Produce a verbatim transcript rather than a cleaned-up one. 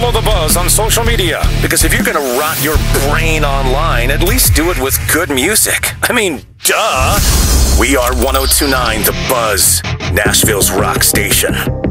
Follow The Buzz on social media, because if you're gonna rot your brain online, at least do it with good music. I mean, duh! We are one oh two point nine The Buzz, Nashville's rock station.